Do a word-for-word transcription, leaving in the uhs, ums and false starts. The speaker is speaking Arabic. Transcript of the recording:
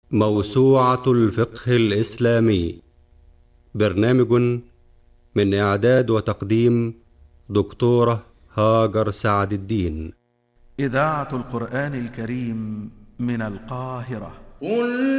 موسوعة الفقه الإسلامي. برنامج من إعداد وتقديم دكتورة هاجر سعد الدين. إذاعة القرآن الكريم من القاهرة. قل